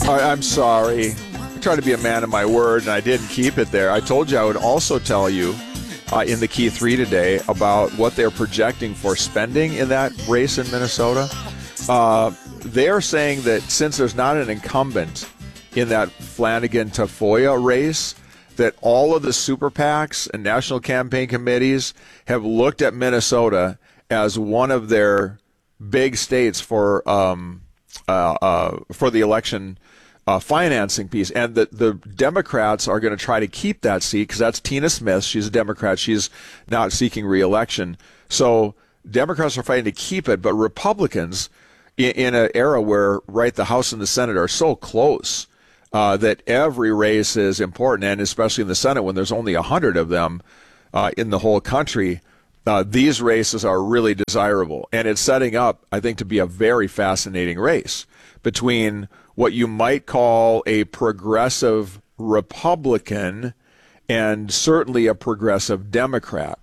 I'm sorry. I tried to be a man of my word, and I didn't keep it there. I told you I would also tell you in the Key 3 today about what they're projecting for spending in that race in Minnesota. They're saying that since there's not an incumbent in that Flanagan-Tafoya race, that all of the super PACs and national campaign committees have looked at Minnesota as one of their big states for the election financing piece, and the Democrats are going to try to keep that seat because that's Tina Smith. She's a Democrat. She's not seeking re-election. So Democrats are fighting to keep it, but Republicans, in an era where the House and the Senate are so close that every race is important, and especially in the Senate when there's only 100 of them in the whole country, these races are really desirable. And it's setting up, I think, to be a very fascinating race between what you might call a progressive Republican and certainly a progressive Democrat.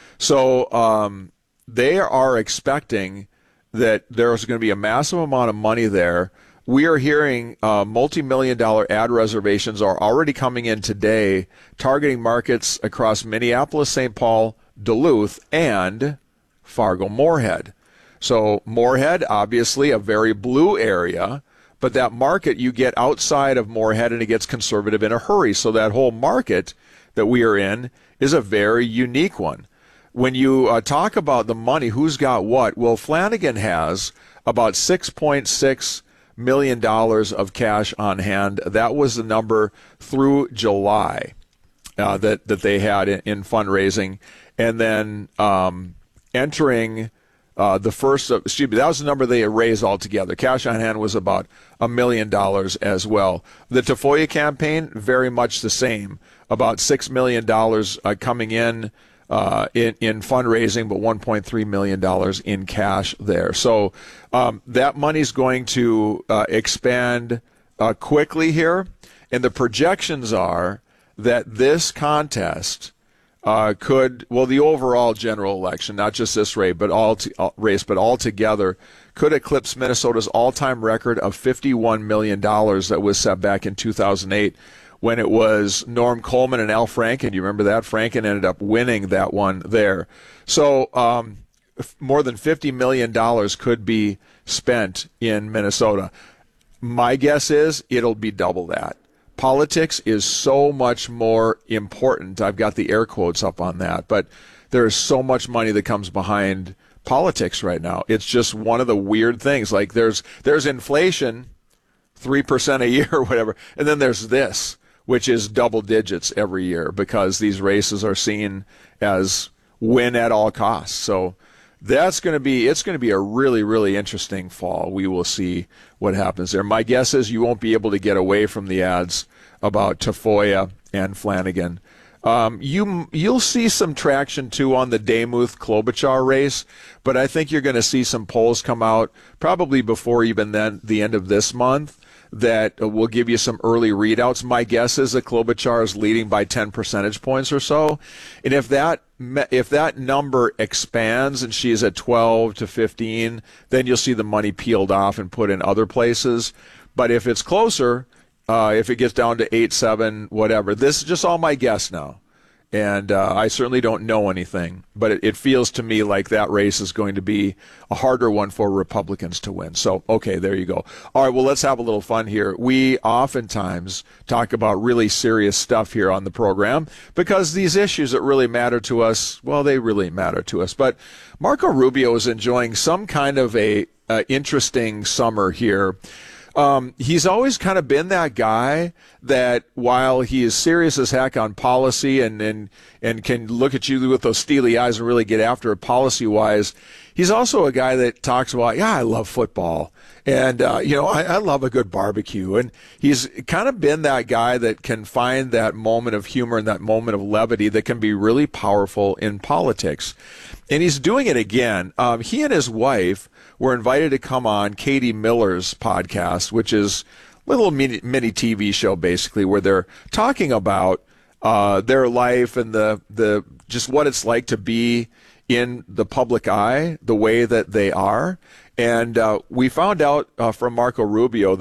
So they are expecting that there's going to be a massive amount of money there. We are hearing multi-million-dollar ad reservations are already coming in today, targeting markets across Minneapolis, St. Paul, Duluth, and Fargo-Moorhead. So Moorhead, obviously a very blue area, but that market you get outside of Moorhead and it gets conservative in a hurry. So that whole market that we are in is a very unique one. When you talk about the money, who's got what? Well, Flanagan has about $6.6 million of cash on hand. That was the number through July that they had in fundraising. And then entering the first, that was the number they raised altogether. Cash on hand was about $1 million as well. The Tafoya campaign, very much the same, about $6 million coming in fundraising, but $1.3 million in cash there. So that money's going to expand quickly here, and the projections are that this contest the overall general election, not just this race, but altogether, could eclipse Minnesota's all-time record of $51 million that was set back in 2008 when it was Norm Coleman and Al Franken. You remember that? Franken ended up winning that one there. So more than $50 million could be spent in Minnesota. My guess is it'll be double that. Politics is so much more important. I've got the air quotes up on that, but there is so much money that comes behind politics right now. It's just one of the weird things. Like there's inflation, 3% a year or whatever, and then there's this, which is double digits every year because these races are seen as win at all costs. So it's going to be a really, really interesting fall. We will see what happens there. My guess is you won't be able to get away from the ads about Tafoya and Flanagan. You'll see some traction too on the Demuth Klobuchar race, but I think you're going to see some polls come out probably before even then the end of this month that will give you some early readouts. My guess is that Klobuchar is leading by 10 percentage points or so. And if that number expands and she's at 12 to 15, then you'll see the money peeled off and put in other places. But if it's closer, if it gets down to 8, 7, whatever, this is just all my guess now. And I certainly don't know anything, but it feels to me like that race is going to be a harder one for Republicans to win. So, okay, there you go. All right, well, let's have a little fun here. We oftentimes talk about really serious stuff here on the program because these issues that really matter to us, well, they really matter to us. But Marco Rubio is enjoying some kind of a interesting summer here. He's always kind of been that guy that while he is serious as heck on policy and can look at you with those steely eyes and really get after it policy-wise, he's also a guy that talks about, I love football. And, I love a good barbecue. And he's kind of been that guy that can find that moment of humor and that moment of levity that can be really powerful in politics. And he's doing it again. He and his wife were invited to come on Katie Miller's podcast, which is a little mini TV show, basically, where they're talking about their life and the just what it's like to be in the public eye the way that they are. And we found out from Marco Rubio that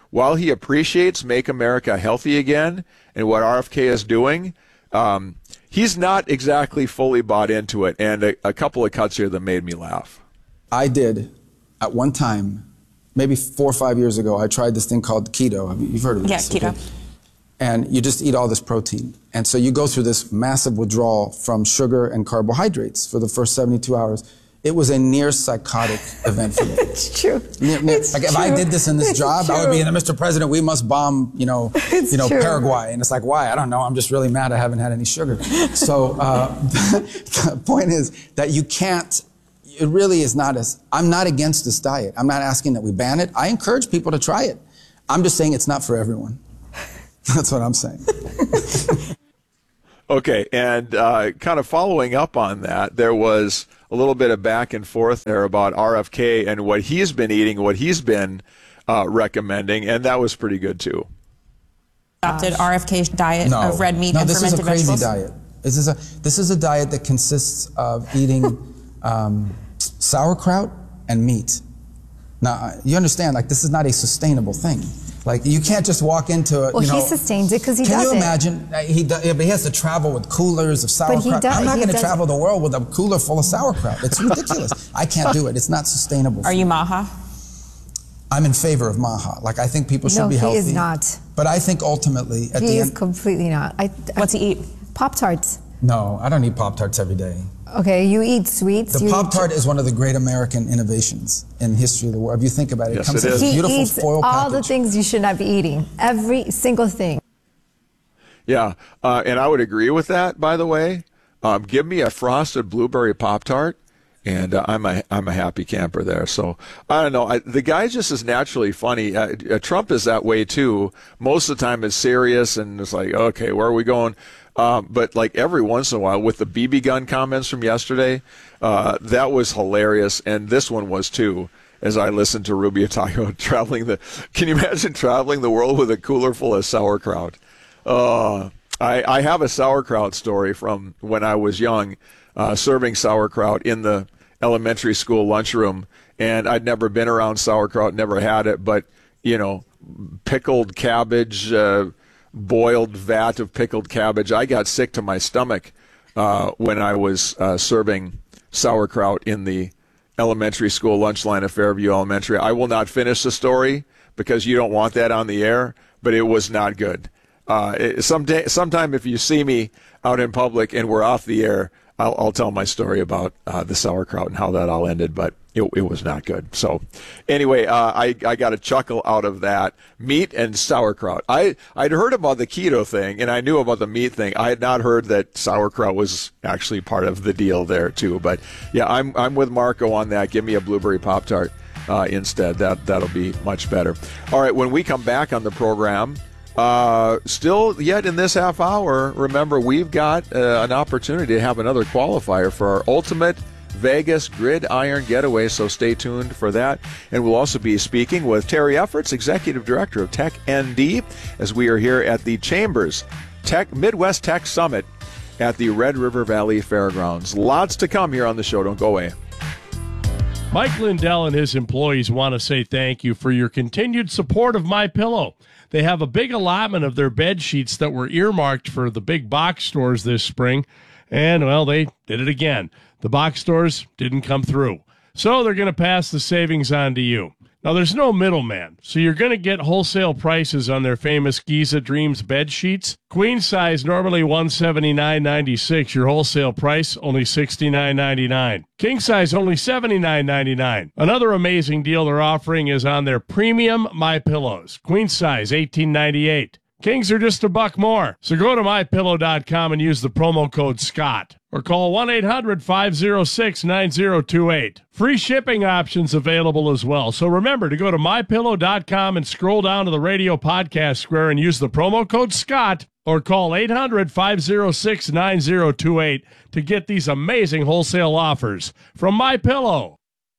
while he appreciates Make America Healthy Again and what RFK is doing, he's not exactly fully bought into it. And a couple of cuts here that made me laugh. I did, at one time, maybe 4 or 5 years ago, I tried this thing called keto. You've heard of this? Yeah, keto. Okay? And you just eat all this protein. And so you go through this massive withdrawal from sugar and carbohydrates for the first 72 hours. It was a near psychotic event for me. It's true. It's like, if I did this in this job, I would be, Mr. President, we must bomb, Paraguay. And it's like, why? I don't know. I'm just really mad I haven't had any sugar. So the point is that you can't, it really is not I'm not against this diet. I'm not asking that we ban it. I encourage people to try it. I'm just saying it's not for everyone. That's what I'm saying. Okay, and kind of following up on that, there was a little bit of back and forth there about RFK and what he's been eating, what he's been recommending, and that was pretty good too. Adopted RFK's diet of red meat and fermented vegetables? No, this is a crazy diet. This is a diet that consists of eating sauerkraut and meat. Now, you understand, like, this is not a sustainable thing. Like, you can't just walk into it. Well, he sustains it because he does it. Can you imagine? But he has to travel with coolers of sauerkraut. I'm not going to travel the world with a cooler full of sauerkraut. It's ridiculous. I can't do it. It's not sustainable. Are you Maha? I'm in favor of Maha. Like, I think people should be healthy. No, he is not. But I think ultimately, at the end... He is completely not. What's he eat? Pop-Tarts. No, I don't eat Pop-Tarts every day. Okay, you eat sweets. The Pop-Tart is one of the great American innovations in the history of the world. If you think about it, yes, it comes in a beautiful foil package. All the things you should not be eating. Every single thing. Yeah, and I would agree with that, by the way. Give me a frosted blueberry Pop-Tart, and I'm a happy camper there. So, I don't know. The guy just is naturally funny. Trump is that way, too. Most of the time it's serious, and it's like, okay, where are we going? But like every once in a while, with the BB gun comments from yesterday, that was hilarious, and this one was too. As I listened to Rubio talk about can you imagine traveling the world with a cooler full of sauerkraut? I have a sauerkraut story from when I was young, serving sauerkraut in the elementary school lunchroom, and I'd never been around sauerkraut, never had it, but pickled cabbage. Boiled vat of pickled cabbage. I got sick to my stomach when I was serving sauerkraut in the elementary school lunch line at Fairview Elementary. I will not finish the story because you don't want that on the air, but it was not good. Sometime if you see me out in public and we're off the air, I'll tell my story about the sauerkraut and how that all ended, but it was not good. So anyway, I got a chuckle out of that. Meat and sauerkraut. I'd heard about the keto thing, and I knew about the meat thing. I had not heard that sauerkraut was actually part of the deal there, too. But, yeah, I'm with Marco on that. Give me a blueberry Pop-Tart instead. That'll be much better. All right, when we come back on the program, still yet in this half hour, remember, we've got an opportunity to have another qualifier for our Ultimate Vegas Gridiron Getaway, so stay tuned for that. And we'll also be speaking with Terry Efforts, Executive Director of Tech ND, as we are here at the Chambers Midwest Tech Summit at the Red River Valley Fairgrounds. Lots to come here on the show. Don't go away. Mike Lindell and his employees want to say thank you for your continued support of MyPillow. They have a big allotment of their bed sheets that were earmarked for the big box stores this spring, and, well, they did it again. The box stores didn't come through, so they're going to pass the savings on to you. Now, there's no middleman, so you're going to get wholesale prices on their famous Giza Dreams bed sheets. Queen size, normally $179.96. Your wholesale price, only $69.99. King size, only $79.99. Another amazing deal they're offering is on their premium MyPillows. Queen size, $18.98. Kings are just $1 more. So go to MyPillow.com and use the promo code SCOTT. Or call 1-800-506-9028. Free shipping options available as well. So remember to go to MyPillow.com and scroll down to the radio podcast square and use the promo code SCOTT. Or call 800-506-9028 to get these amazing wholesale offers from MyPillow.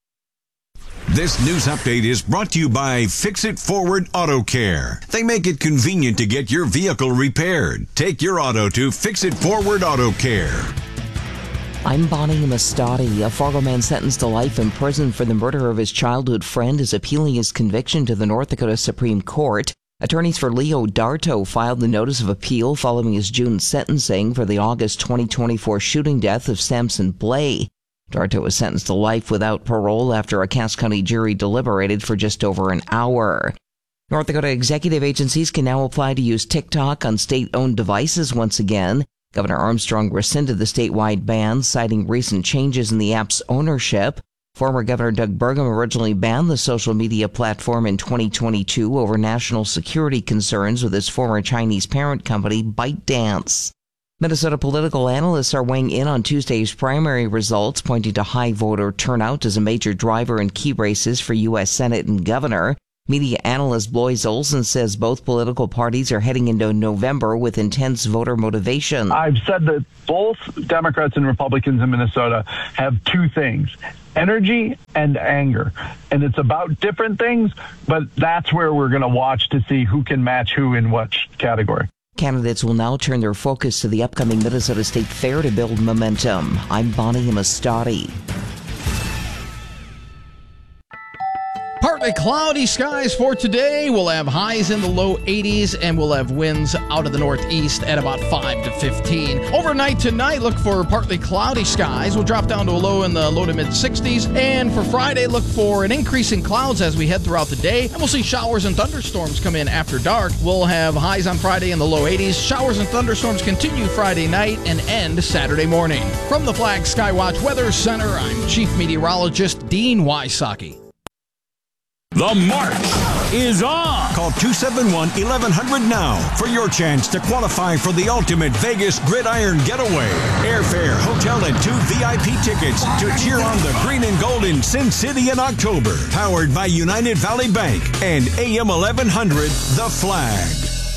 This news update is brought to you by Fix It Forward Auto Care. They make it convenient to get your vehicle repaired. Take your auto to Fix It Forward Auto Care. I'm Bonnie Mastati. A Fargo man sentenced to life in prison for the murder of his childhood friend is appealing his conviction to the North Dakota Supreme Court. Attorneys for Leo Darto filed the notice of appeal following his June sentencing for the August 2024 shooting death of Samson Blay. Darto was sentenced to life without parole after a Cass County jury deliberated for just over an hour. North Dakota executive agencies can now apply to use TikTok on state-owned devices once again. Governor Armstrong rescinded the statewide ban, citing recent changes in the app's ownership. Former Governor Doug Burgum originally banned the social media platform in 2022 over national security concerns with his former Chinese parent company, ByteDance. Minnesota political analysts are weighing in on Tuesday's primary results, pointing to high voter turnout as a major driver in key races for U.S. Senate and governor. Media analyst Blois Olson says both political parties are heading into November with intense voter motivation. I've said that both Democrats and Republicans in Minnesota have two things: energy and anger. And it's about different things, but that's where we're going to watch to see who can match who in which category. Candidates will now turn their focus to the upcoming Minnesota State Fair to build momentum. I'm Bonnie Mastati. Partly cloudy skies for today. We'll have highs in the low 80s, and we'll have winds out of the northeast at about 5 to 15. Overnight tonight, look for partly cloudy skies. We'll drop down to a low in the low to mid 60s. And for Friday, look for an increase in clouds as we head throughout the day. And we'll see showers and thunderstorms come in after dark. We'll have highs on Friday in the low 80s. Showers and thunderstorms continue Friday night and end Saturday morning. From the Flag Skywatch Weather Center, I'm Chief Meteorologist Dean Wysocki. The march is on. Call 271-1100 now for your chance to qualify for the ultimate Vegas Gridiron Getaway. Airfare, hotel, and 2 VIP tickets to cheer on the green and gold in Sin City in October. Powered by United Valley Bank and AM 1100, The Flag.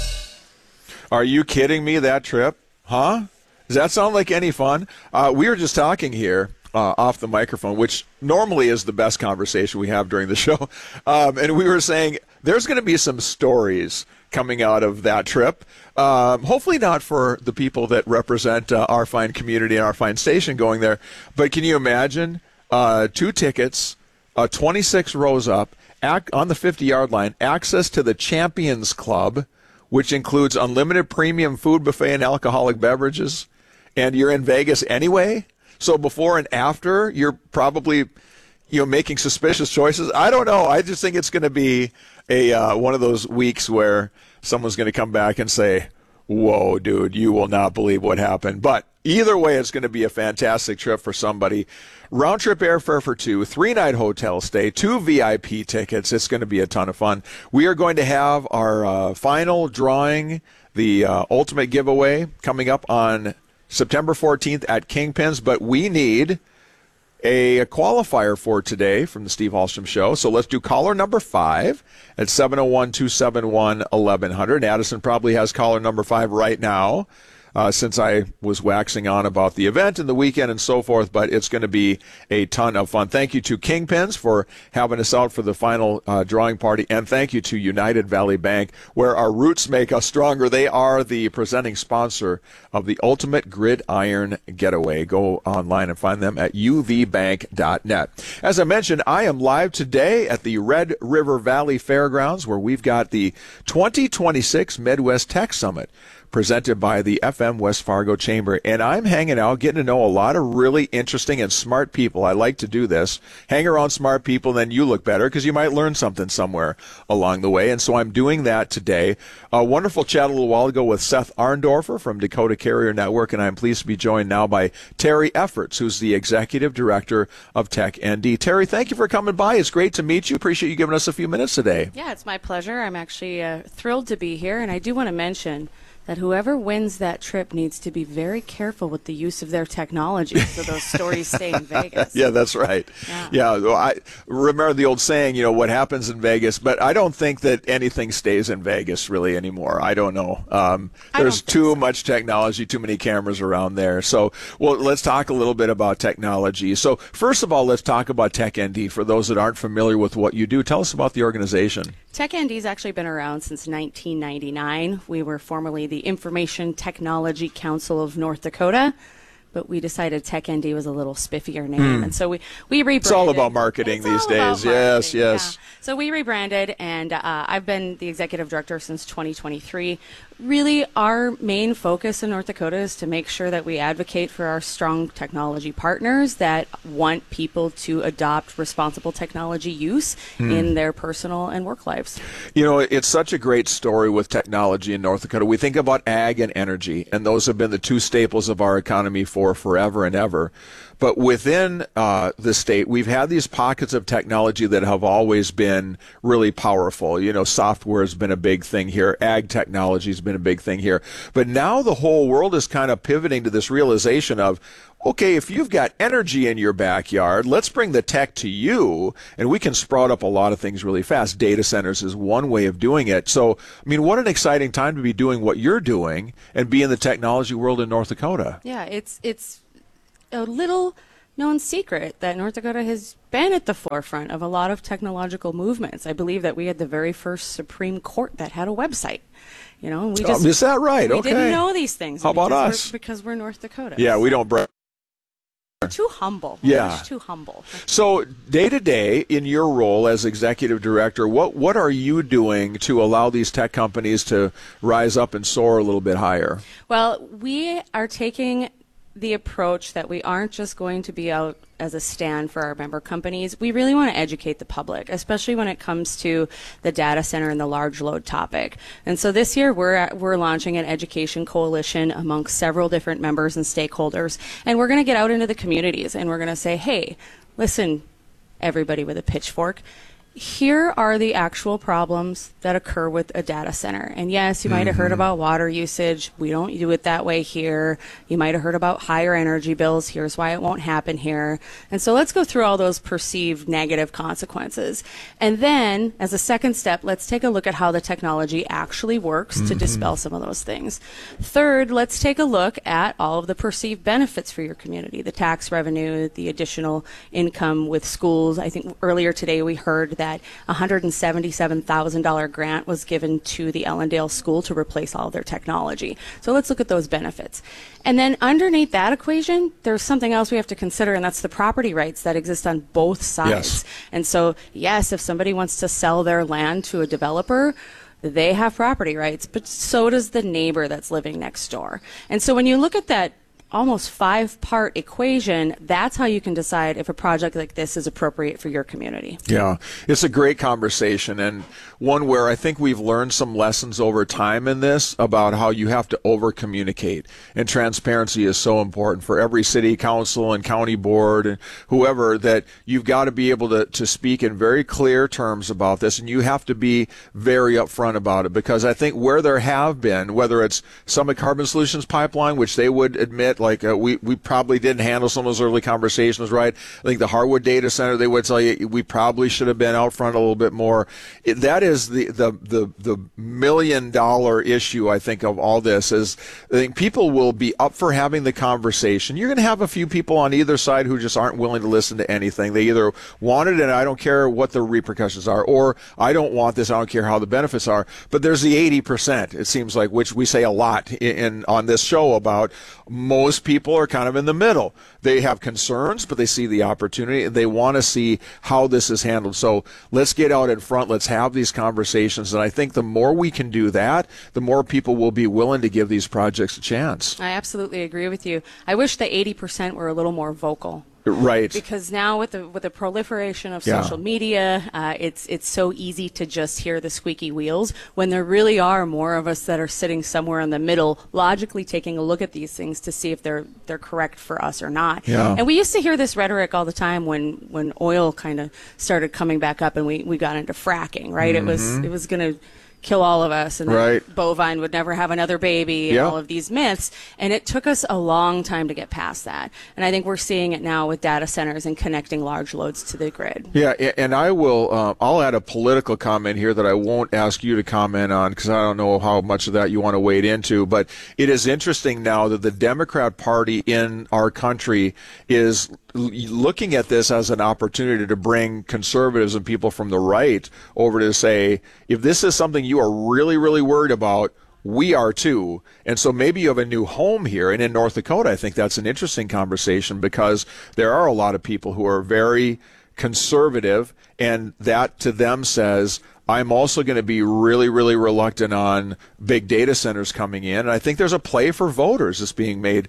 Are you kidding me, that trip? Huh? Does that sound like any fun? We were just talking here. Off the microphone, which normally is the best conversation we have during the show. And we were saying there's going to be some stories coming out of that trip. Hopefully not for the people that represent our fine community and our fine station going there. But can you imagine 2 tickets, 26 rows up, on the 50-yard line, access to the Champions Club, which includes unlimited premium food buffet and alcoholic beverages, and you're in Vegas anyway? So before and after, you're probably, making suspicious choices. I don't know. I just think it's going to be a one of those weeks where someone's going to come back and say, "Whoa, dude, you will not believe what happened." But either way, it's going to be a fantastic trip for somebody. Round trip airfare for 2, 3-night hotel stay, 2 VIP tickets. It's going to be a ton of fun. We are going to have our final drawing, the ultimate giveaway, coming up on September 14th at Kingpins, but we need a qualifier for today from the Steve Hallstrom Show. So let's do caller number 5 at 701-271-1100. Addison probably has caller number 5 right now, since I was waxing on about the event and the weekend and so forth, but it's going to be a ton of fun. Thank you to Kingpins for having us out for the final drawing party, and thank you to United Valley Bank, where our roots make us stronger. They are the presenting sponsor of the Ultimate Gridiron Getaway. Go online and find them at uvbank.net. As I mentioned, I am live today at the Red River Valley Fairgrounds, where we've got the 2026 Midwest Tech Summit, presented by the FM West Fargo Chamber. And I'm hanging out, getting to know a lot of really interesting and smart people. I like to do this. Hang around smart people, then you look better, because you might learn something somewhere along the way. And so I'm doing that today. A wonderful chat a little while ago with Seth Arndorfer from Dakota Carrier Network, and I'm pleased to be joined now by Terry Efforts, who's the Executive Director of Tech ND. Terry, thank you for coming by. It's great to meet you. Appreciate you giving us a few minutes today. Yeah, it's my pleasure. I'm actually thrilled to be here, and I do want to mention that whoever wins that trip needs to be very careful with the use of their technology so those stories stay in Vegas. Yeah, that's right. Yeah, well, I remember the old saying, what happens in Vegas, but I don't think that anything stays in Vegas really anymore. I don't know. There's too much technology, too many cameras around there. So, well, let's talk a little bit about technology. So, first of all, let's talk about Tech ND. For those that aren't familiar with what you do, tell us about the organization. Tech ND's actually been around since 1999. We were formerly the Information Technology Council of North Dakota. but we decided TechND was a little spiffier name. And so we rebranded. It's all about marketing these days. Yes. Yeah. So we rebranded, and I've been the executive director since 2023. Really, our main focus in North Dakota is to make sure that we advocate for our strong technology partners that want people to adopt responsible technology use in their personal and work lives. You know, it's such a great story with technology in North Dakota. We think about ag and energy, and those have been the two staples of our economy for forever and ever. But within the state, we've had these pockets of technology that have always been really powerful. You know, software has been a big thing here. Ag technology has been a big thing here. But now the whole world is kind of pivoting to this realization of, okay, if you've got energy in your backyard, let's bring the tech to you, and we can sprout up a lot of things really fast. Data centers is one way of doing it. So, I mean, what an exciting time to be doing what you're doing and be in the technology world in North Dakota. Yeah, it's a little known secret that North Dakota has been at the forefront of a lot of technological movements. I believe that we had the very first Supreme Court that had a website. You know, we just is that right? We okay. didn't know these things. How about us? Because we're North Dakota. Yeah, we don't. We're too humble. Yeah. We're just too humble. So day to day in your role as executive director, what are you doing to allow these tech companies to rise up and soar a little bit higher? Well, we are taking the approach that we aren't just going to be out as a stand for our member companies. We really want to educate the public, especially when it comes to the data center and the large load topic. And so this year we're launching an education coalition amongst several different members and stakeholders, and we're going to get out into the communities and we're going to say, hey, listen, everybody with a pitchfork, here are the actual problems that occur with a data center. And yes, you might have heard about water usage. We don't do it that way here. You might have heard about higher energy bills. Here's why it won't happen here. And so let's go through all those perceived negative consequences. And then, as a second step, let's take a look at how the technology actually works to dispel some of those things. Third, let's take a look at all of the perceived benefits for your community, the tax revenue, the additional income with schools. I think earlier today we heard that $177,000 grant was given to the Ellendale School to replace all of their technology. So let's look at those benefits. And then underneath that equation, there's something else we have to consider, and that's the property rights that exist on both sides. Yes. And so, yes, if somebody wants to sell their land to a developer, they have property rights, but so does the neighbor that's living next door. And so when you look at that almost 5-part equation, that's how you can decide if a project like this is appropriate for your community. Yeah, it's a great conversation, and one where I think we've learned some lessons over time in this about how you have to over-communicate, and transparency is so important for every city council and county board and whoever, that you've got to be able to speak in very clear terms about this, and you have to be very upfront about it, because I think where there have been, whether it's Summit Carbon Solutions Pipeline, which they would admit, we probably didn't handle some of those early conversations right. I think the Harwood Data Center, they would tell you we probably should have been out front a little bit more. That is the $1 million issue, I think, of all this, is I think people will be up for having the conversation. You're going to have a few people on either side who just aren't willing to listen to anything. They either want it and I don't care what the repercussions are, or I don't want this, I don't care how the benefits are. But there's the 80%, it seems like, which we say a lot on this show about. Most people are kind of in the middle. They have concerns, but they see the opportunity, and they want to see how this is handled. So let's get out in front. Let's have these conversations. And I think the more we can do that, the more people will be willing to give these projects a chance. I absolutely agree with you. I wish the 80% were a little more vocal. Right. Because now with the proliferation of social media, it's so easy to just hear the squeaky wheels, when there really are more of us that are sitting somewhere in the middle, logically taking a look at these things to see if they're correct for us or not. Yeah. And we used to hear this rhetoric all the time when oil kind of started coming back up and we got into fracking, right? It was going to kill all of us, and that bovine would never have another baby, and all of these myths. And it took us a long time to get past that. And I think we're seeing it now with data centers and connecting large loads to the grid. Yeah, and I will, I'll add a political comment here that I won't ask you to comment on, because I don't know how much of that you want to wade into. But it is interesting now that the Democrat Party in our country is looking at this as an opportunity to bring conservatives and people from the right over to say, if this is something you are really, really worried about, we are too. And so maybe you have a new home here. And in North Dakota, I think that's an interesting conversation because there are a lot of people who are very conservative, and that to them says, I'm also going to be really, really reluctant on big data centers coming in. And I think there's a play for voters that's being made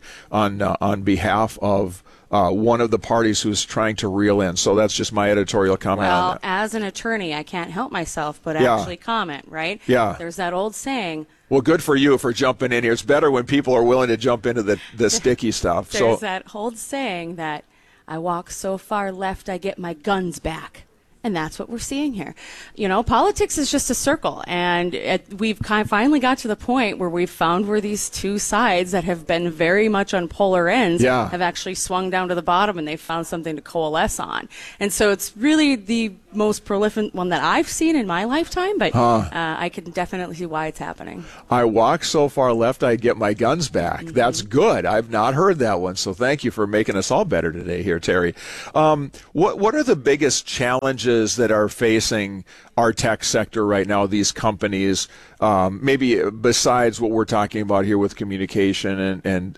on behalf of one of the parties who's trying to reel in. So that's just my editorial comment on that. Well, as an attorney, I can't help myself but actually comment, right? Yeah. There's that old saying. Well, good for you for jumping in here. It's better when people are willing to jump into the sticky stuff. There's that old saying that I walk so far left, I get my guns back. And that's what we're seeing here. You know, politics is just a circle. And we've finally got to the point where we've found where these two sides that have been very much on polar ends have actually swung down to the bottom, and they've found something to coalesce on. And so it's really the most prolific one that I've seen in my lifetime, but I can definitely see why it's happening. I walk so far left, I get my guns back. Mm-hmm. That's good. I've not heard that one. So thank you for making us all better today here, Terry. What are the biggest challenges that are facing our tech sector right now, these companies, maybe besides what we're talking about here with communication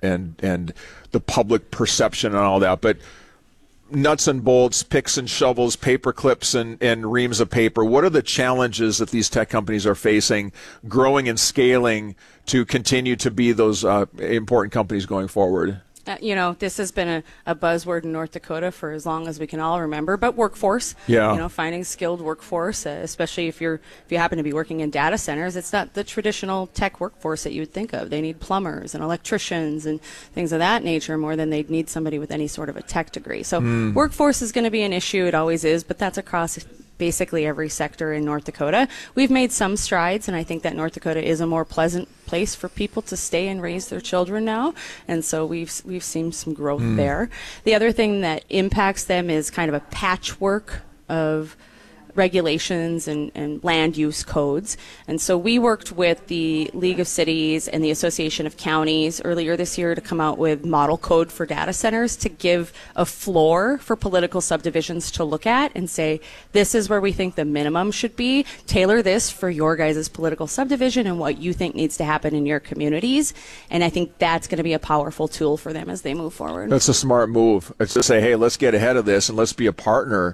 and the public perception and all that, but nuts and bolts, picks and shovels, paper clips and reams of paper. What are the challenges that these tech companies are facing growing and scaling to continue to be those important companies going forward? You know, this has been a buzzword in North Dakota for as long as we can all remember. But workforce, finding skilled workforce, especially if you happen to be working in data centers, it's not the traditional tech workforce that you would think of. They need plumbers and electricians and things of that nature more than they'd need somebody with any sort of a tech degree. So workforce is going to be an issue. It always is, but that's across basically every sector in North Dakota. We've made some strides, and I think that North Dakota is a more pleasant place for people to stay and raise their children now, and so we've seen some growth there. The other thing that impacts them is kind of a patchwork of regulations and land use codes. And so we worked with the League of Cities and the Association of Counties earlier this year to come out with model code for data centers to give a floor for political subdivisions to look at and say, this is where we think the minimum should be. Tailor this for your guys' political subdivision and what you think needs to happen in your communities. And I think that's going to be a powerful tool for them as they move forward. That's a smart move. It's to say, hey, let's get ahead of this and let's be a partner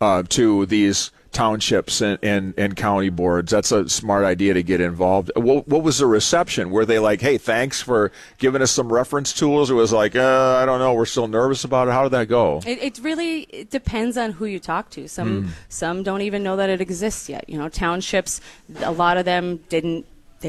to these townships and county boards. That's a smart idea to get involved. What was the reception? Were they like, hey, thanks for giving us some reference tools? It was like, I don't know, we're still nervous about it. How did that go? It really depends on who you talk to. Some don't even know that it exists yet. You know, townships, a lot of them didn't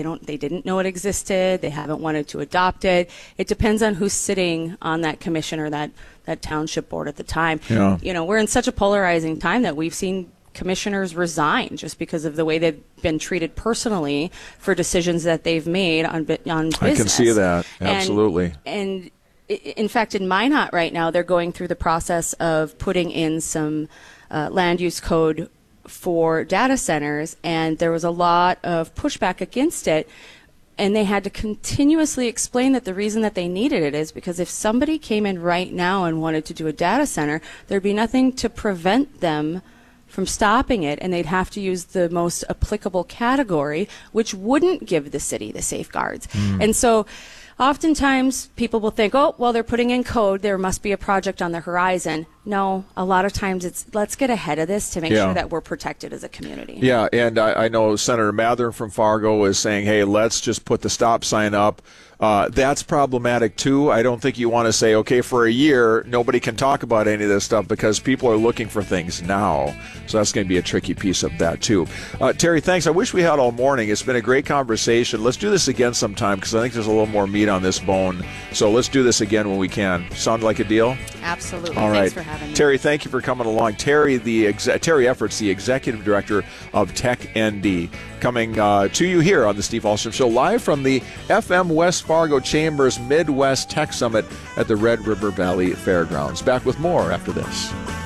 know it existed. They haven't wanted to adopt it. It depends on who's sitting on that commission or that township board at the time. Yeah. You know, we're in such a polarizing time that we've seen commissioners resign just because of the way they've been treated personally for decisions that they've made on business. I can see that. Absolutely. And in fact, in Minot right now, they're going through the process of putting in some land use code for data centers, and there was a lot of pushback against it. And they had to continuously explain that the reason that they needed it is because if somebody came in right now and wanted to do a data center, there'd be nothing to prevent them from stopping it, and they'd have to use the most applicable category, which wouldn't give the city the safeguards. And so oftentimes people will think, oh, well, they're putting in code, there must be a project on the horizon. No, a lot of times it's let's get ahead of this to make sure that we're protected as a community. Yeah, and I know Senator Mathern from Fargo is saying, hey, let's just put the stop sign up. That's problematic, too. I don't think you want to say, okay, for a year, nobody can talk about any of this stuff because people are looking for things now. So that's going to be a tricky piece of that, too. Terry, thanks. I wish we had all morning. It's been a great conversation. Let's do this again sometime because I think there's a little more meat on this bone. So let's do this again when we can. Sound like a deal? Absolutely. All right. Thanks for having me. Terry, thank you for coming along. Terry Efforts, the Executive Director of TechND, coming to you here on the Steve Ahlstrom Show, live from the FM West Fargo Chambers Midwest Tech Summit at the Red River Valley Fairgrounds. Back with more after this.